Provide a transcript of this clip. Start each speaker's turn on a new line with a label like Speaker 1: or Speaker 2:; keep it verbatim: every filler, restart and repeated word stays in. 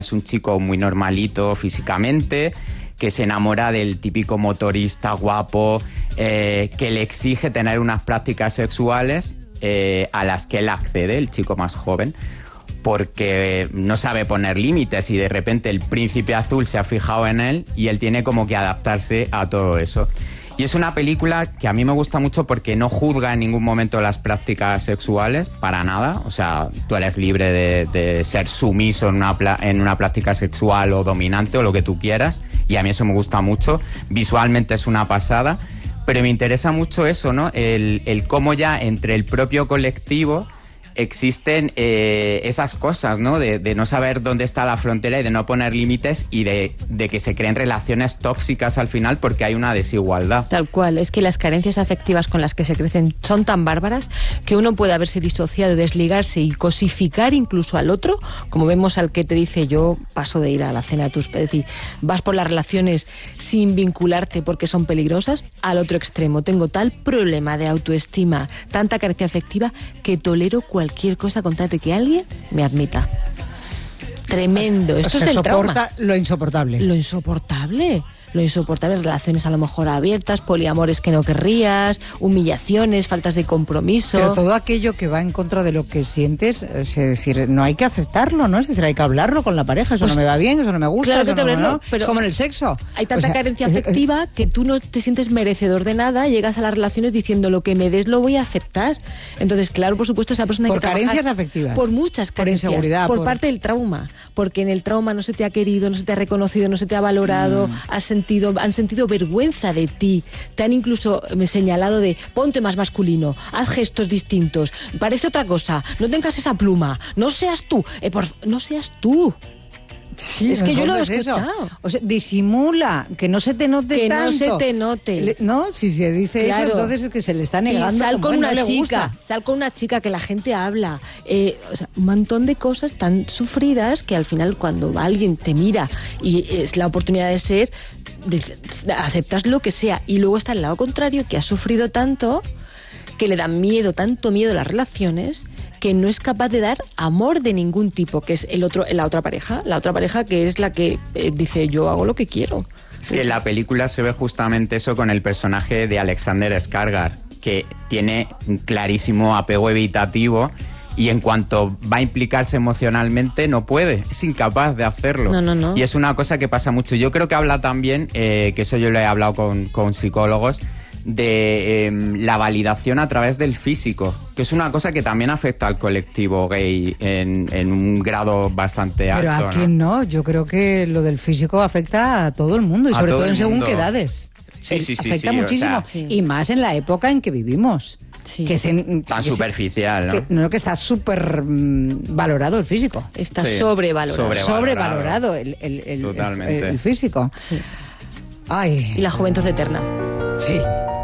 Speaker 1: Es un chico muy normalito físicamente, que se enamora del típico motorista guapo, eh, que le exige tener unas prácticas sexuales eh, a las que él accede, el chico más joven, porque no sabe poner límites y de repente el príncipe azul se ha fijado en él y él tiene como que adaptarse a todo eso. Y es una película que a mí me gusta mucho porque no juzga en ningún momento las prácticas sexuales, para nada. O sea, tú eres libre de, de ser sumiso en una, en una práctica sexual o dominante o lo que tú quieras. Y a mí eso me gusta mucho. Visualmente es una pasada. Pero me interesa mucho eso, ¿no? El, el cómo ya entre el propio colectivo existen eh, esas cosas, ¿no? De, de no saber dónde está la frontera y de no poner límites y de, de que se creen relaciones tóxicas al final porque hay una desigualdad.
Speaker 2: Tal cual, es que las carencias afectivas con las que se crecen son tan bárbaras que uno puede haberse disociado, desligarse y cosificar incluso al otro, como vemos al que te dice yo paso de ir a la cena a tus... Es decir, vas por las relaciones sin vincularte porque son peligrosas, al otro extremo. Tengo tal problema de autoestima, tanta carencia afectiva que tolero cualquier cualquier cosa con tal de que alguien me admita. Tremendo. Esto
Speaker 3: o sea,
Speaker 2: es del
Speaker 3: soporta
Speaker 2: trauma.
Speaker 3: Lo insoportable.
Speaker 2: Lo insoportable. Lo insoportable, relaciones a lo mejor abiertas, poliamores que no querrías, humillaciones, faltas de compromiso.
Speaker 3: Pero todo aquello que va en contra de lo que sientes, es decir, no hay que aceptarlo, ¿no? Es decir, hay que hablarlo con la pareja, eso pues, no me va bien, eso no me gusta,
Speaker 2: claro que
Speaker 3: eso
Speaker 2: te
Speaker 3: no,
Speaker 2: hablarlo,
Speaker 3: no,
Speaker 2: pero
Speaker 3: es como en el sexo.
Speaker 2: Hay tanta
Speaker 3: o sea,
Speaker 2: carencia afectiva que tú no te sientes merecedor de nada, llegas a las relaciones diciendo lo que me des lo voy a aceptar. Entonces, claro, por supuesto, esa persona hay
Speaker 3: por
Speaker 2: que trabajar
Speaker 3: carencias afectivas.
Speaker 2: Por muchas carencias.
Speaker 3: Por inseguridad.
Speaker 2: Por,
Speaker 3: por
Speaker 2: parte del trauma. Porque en el trauma no se te ha querido, no se te ha reconocido, no se te ha valorado, mm. has sentido, han sentido vergüenza de ti, te han incluso señalado de ponte más masculino, haz gestos distintos, parece otra cosa, no tengas esa pluma, no seas tú, eh, por, no seas tú.
Speaker 3: Sí,
Speaker 2: es que yo lo he
Speaker 3: es
Speaker 2: escuchado.
Speaker 3: Eso. O sea, disimula, que no se te note
Speaker 2: que
Speaker 3: tanto.
Speaker 2: Que no se te note.
Speaker 3: Le, no, si se dice
Speaker 2: claro.
Speaker 3: eso, entonces es que se le está negando.
Speaker 2: Y sal con
Speaker 3: una
Speaker 2: una
Speaker 3: no
Speaker 2: chica,
Speaker 3: gusta.
Speaker 2: sal con una chica que la gente habla. Eh, o sea, un montón de cosas tan sufridas que al final cuando alguien te mira y es la oportunidad de ser, de, de, aceptas lo que sea. Y luego está el lado contrario, que ha sufrido tanto, que le dan miedo, tanto miedo a las relaciones, que no es capaz de dar amor de ningún tipo, que es el otro, la otra pareja, la otra pareja que es la que eh, dice yo hago lo que quiero.
Speaker 1: Es que en la película se ve justamente eso con el personaje de Alexander Skarsgård, que tiene un clarísimo apego evitativo y en cuanto va a implicarse emocionalmente no puede, es incapaz de hacerlo.
Speaker 2: No, no, no.
Speaker 1: Y es una cosa que pasa mucho. Yo creo que habla también, eh, que eso yo lo he hablado con, con psicólogos, de eh, la validación a través del físico, que es una cosa que también afecta al colectivo gay en, en un grado bastante alto.
Speaker 3: Pero a quién no? no, yo creo que lo del físico afecta a todo el mundo y a sobre todo en según qué edades.
Speaker 1: Sí, sí, sí.
Speaker 3: Afecta
Speaker 1: sí,
Speaker 3: muchísimo.
Speaker 1: O sea,
Speaker 3: sí. Y más en la época en que vivimos.
Speaker 2: Sí.
Speaker 3: Que se,
Speaker 1: tan
Speaker 3: que
Speaker 1: superficial,
Speaker 3: se,
Speaker 1: ¿no?
Speaker 3: Que, no, que está súper mmm, valorado el físico.
Speaker 2: Está
Speaker 1: sí.
Speaker 2: sobrevalorado.
Speaker 1: Sobrevalorado,
Speaker 3: sobrevalorado el, el, el,
Speaker 1: Totalmente.
Speaker 3: el, el, el físico.
Speaker 2: Sí.
Speaker 3: Ay.
Speaker 2: Y la juventud eterna.
Speaker 3: Sí.